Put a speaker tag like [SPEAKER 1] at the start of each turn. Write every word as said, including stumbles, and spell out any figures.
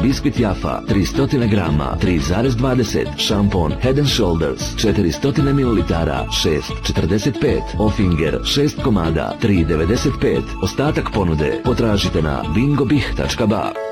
[SPEAKER 1] biskvit Jaffa tristo grama tri zarez dvadeset, šampon Head and Shoulders četiristo mililitara šest četrdeset pet, Ofinger šest komada tri devedeset pet. Ostatak ponude potražite na bingobih tačka ba.